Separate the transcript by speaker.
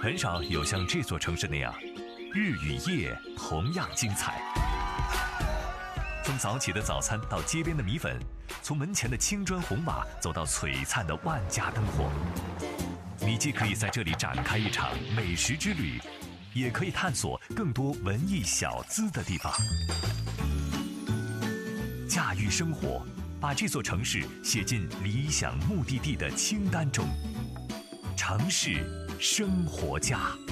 Speaker 1: 很少有像这座城市那样，日与夜同样精彩。从早起的早餐到街边的米粉，从门前的青砖红瓦走到璀璨的万家灯火，你既可以在这里展开一场美食之旅，也可以探索更多文艺小资的地方。驾驭生活，把这座城市写进理想目的地的清单中。城市生活家。